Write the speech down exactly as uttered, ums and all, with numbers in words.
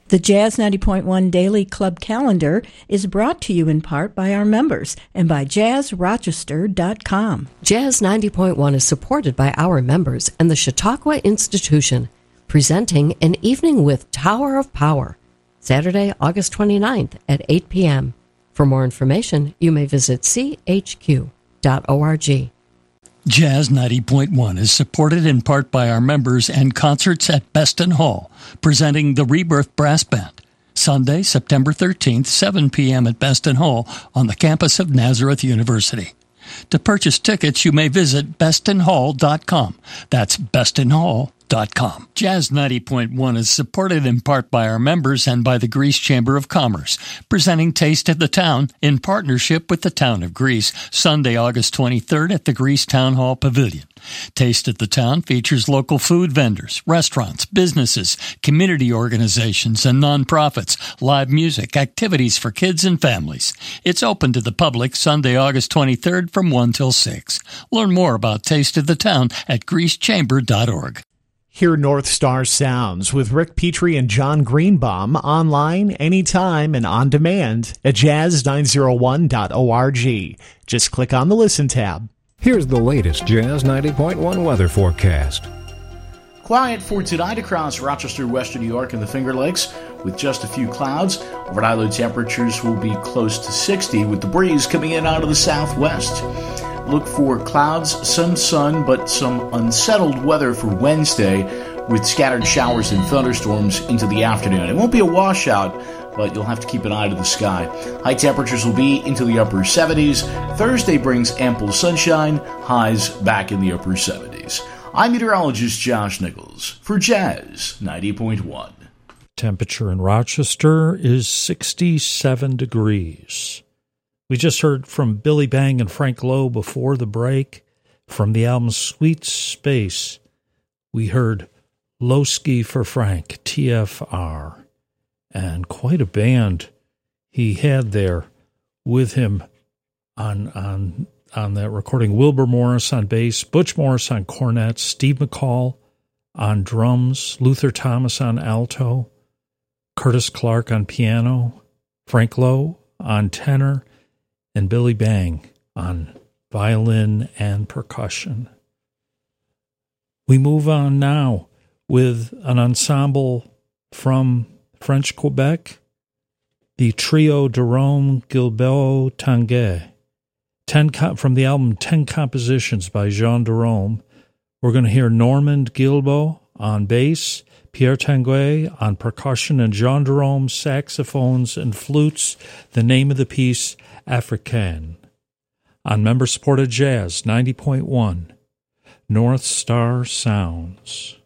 The Jazz ninety point one Daily Club Calendar is brought to you in part by our members and by jazz rochester dot com. Jazz ninety point one is supported by our members and the Chautauqua Institution, presenting An Evening with Tower of Power, Saturday, August twenty-ninth at eight p.m. For more information, you may visit c h q dot org. Jazz ninety point one is supported in part by our members and concerts at Beston Hall, presenting the Rebirth Brass Band. Sunday, September thirteenth, seven p.m. at Beston Hall on the campus of Nazareth University. To purchase tickets, you may visit beston hall dot com. That's beston hall dot com. Jazz ninety point one is supported in part by our members and by the Greece Chamber of Commerce, presenting Taste of the Town in partnership with the Town of Greece, Sunday, August twenty-third at the Greece Town Hall Pavilion. Taste of the Town features local food vendors, restaurants, businesses, community organizations, and nonprofits, live music, activities for kids and families. It's open to the public Sunday, August twenty-third from one till six. Learn more about Taste of the Town at greece chamber dot org. Hear North Star Sounds with Rick Petrie and John Greenbaum online, anytime, and on demand at jazz nine oh one dot org. Just click on the Listen tab. Here's the latest Jazz ninety point one weather forecast. Quiet for tonight across Rochester, Western New York, and the Finger Lakes, with just a few clouds. Overnight low temperatures will be close to sixty, with the breeze coming in out of the southwest. Look for clouds, some sun, but some unsettled weather for Wednesday, with scattered showers and thunderstorms into the afternoon. It won't be a washout, but you'll have to keep an eye to the sky. High temperatures will be into the upper seventies. Thursday brings ample sunshine, highs back in the upper seventies. I'm meteorologist Josh Nichols for Jazz ninety point one. Temperature in Rochester is sixty-seven degrees. We just heard from Billy Bang and Frank Lowe before the break. From the album Sweet Space, we heard Lowski for Frank, T F R. And quite a band he had there with him on on on that recording. Wilbur Morris on bass, Butch Morris on cornet, Steve McCall on drums, Luther Thomas on alto, Curtis Clark on piano, Frank Lowe on tenor, and Billy Bang on violin and percussion. We move on now with an ensemble from French Quebec, the Trio Jerome Gilbert Tanguay. Ten com- from the album Ten Compositions by Jean Jerome, we're going to hear Normand Guilbeault on bass, Pierre Tanguay on percussion, and Jean Jerome saxophones and flutes. The name of the piece, Africaine. On member-supported Jazz ninety point one, North Star Sounds.